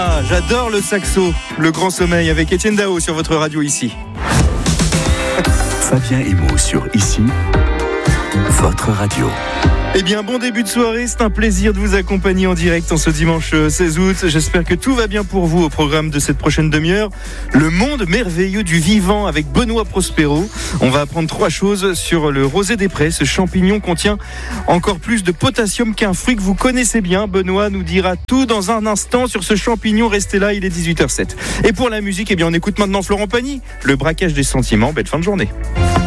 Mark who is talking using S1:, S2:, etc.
S1: Ah, j'adore le saxo, le grand sommeil avec Étienne Dao sur votre radio ici.
S2: Fabien Emo sur Ici, votre radio.
S1: Eh bien, bon début de soirée, c'est un plaisir de vous accompagner en direct en ce dimanche 16 août. J'espère que tout va bien pour vous au programme de cette prochaine demi-heure. Le monde merveilleux du vivant avec Benoît Prospero. On va apprendre 3 choses sur le rosé des prés. Ce champignon contient encore plus de potassium qu'un fruit que vous connaissez bien. Benoît nous dira tout dans un instant sur ce champignon. Restez là, il est 18h07. Et pour la musique, eh bien, on écoute maintenant Florent Pagny. Le braquage des sentiments. Belle fin de journée.